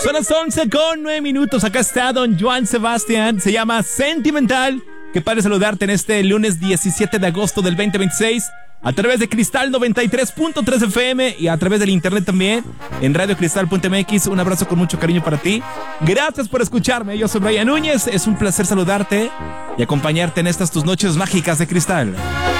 Son las 11:09. Acá está don Joan Sebastián. Se llama Sentimental. Qué padre saludarte en este lunes 17 de agosto del 2026. A través de Cristal 93.3 FM y a través del internet también en radiocristal.mx. Un abrazo con mucho cariño para ti. Gracias por escucharme. Yo soy Brian Núñez. Es un placer saludarte y acompañarte en estas tus noches mágicas de cristal.